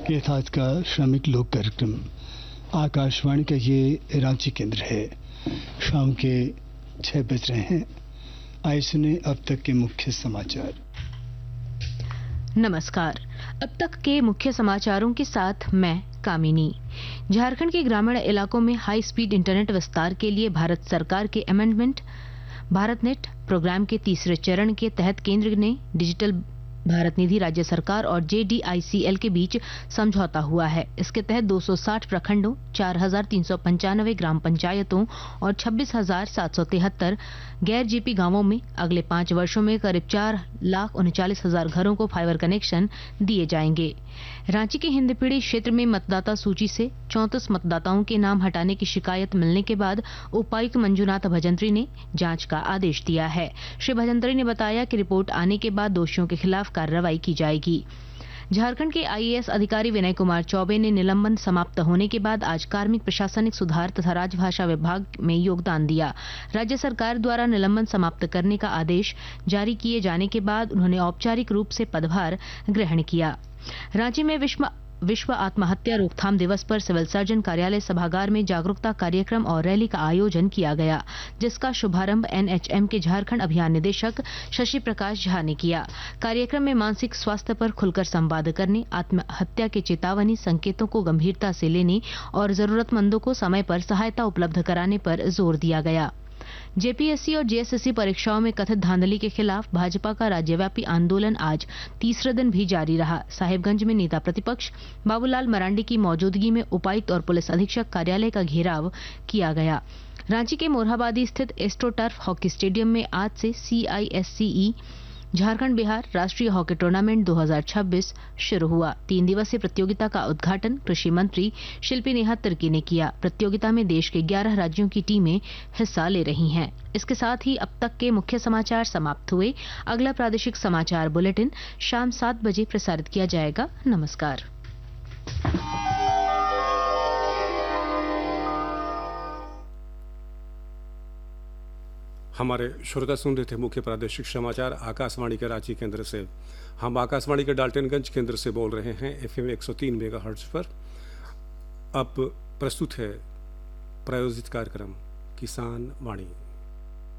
ये था आज का श्रमिक लोक कार्यक्रम। आकाशवाणी का ये रांची केंद्र है। शाम के 6 बज रहे हैं। आइए सुने अब तक के मुख्य समाचार। नमस्कार। अब तक के मुख्य समाचारों के साथ मैं कामिनी। झारखंड के ग्रामीण इलाकों में हाई स्पीड इंटरनेट विस्तार के लिए भारत सरकार के अमेंडमेंट भारत नेट प्रोग्राम के तीसरे चरण के तहत केंद्र ने डिजिटल भारत निधि राज्य सरकार और JDICL के बीच समझौता हुआ है। इसके तहत 260 प्रखंडों, 4,395 ग्राम पंचायतों और 26,773 गैर जेपी गांवों में अगले 5 वर्षों में करीब 4,39,000 घरों को फाइबर कनेक्शन दिए जाएंगे। रांची के हिंदपीढ़ी क्षेत्र में मतदाता सूची से 34 मतदाताओं के नाम हटाने की शिकायत मिलने के बाद उपायुक्त मंजूनाथ भजंत्री ने जांच का आदेश दिया है। श्री भजंत्री ने बताया कि रिपोर्ट आने के बाद दोषियों के खिलाफ कार्रवाई की जाएगी। झारखंड के IAS अधिकारी विनय कुमार चौबे ने निलंबन समाप्त होने के बाद आज कार्मिक प्रशासनिक सुधार तथा राजभाषा विभाग में योगदान दिया। राज्य सरकार द्वारा निलंबन समाप्त करने का आदेश जारी किए जाने के बाद उन्होंने औपचारिक रूप से पदभार ग्रहण किया। रांची में विश्व आत्महत्या रोकथाम दिवस पर सिविल सर्जन कार्यालय सभागार में जागरूकता कार्यक्रम और रैली का आयोजन किया गया, जिसका शुभारंभ NHM के झारखंड अभियान निदेशक शशि प्रकाश झा ने किया। कार्यक्रम में मानसिक स्वास्थ्य पर खुलकर संवाद करने, आत्महत्या के चेतावनी संकेतों को गंभीरता से लेने और जरूरतमंदों को समय पर सहायता उपलब्ध कराने पर जोर दिया गया। JPSC और JSSC परीक्षाओं में कथित धांधली के खिलाफ भाजपा का राज्यव्यापी आंदोलन आज तीसरे दिन भी जारी रहा। साहिबगंज में नेता प्रतिपक्ष बाबूलाल मरांडी की मौजूदगी में उपायुक्त और पुलिस अधीक्षक कार्यालय का घेराव किया गया। रांची के मोरहाबादी स्थित एस्ट्रोटर्फ हॉकी स्टेडियम में आज से CISCE झारखंड बिहार राष्ट्रीय हॉकी टूर्नामेंट 2026 शुरू हुआ। 3 दिवसीय प्रतियोगिता का उद्घाटन कृषि मंत्री शिल्पी नेहा तिर्की ने किया। प्रतियोगिता में देश के 11 राज्यों की टीमें हिस्सा ले रही हैं। इसके साथ ही अब तक के मुख्य समाचार समाप्त हुए। अगला प्रादेशिक समाचार बुलेटिन शाम 7 बजे प्रसारित किया जाएगा। नमस्कार। हमारे श्रोता सुन रहे थे मुख्य प्रादेशिक समाचार आकाशवाणी के रांची केंद्र से। हम आकाशवाणी के डाल्टनगंज केंद्र से बोल रहे हैं FM 103 मेगाहर्ट्ज पर। अब प्रस्तुत है प्रायोजित कार्यक्रम किसान वाणी।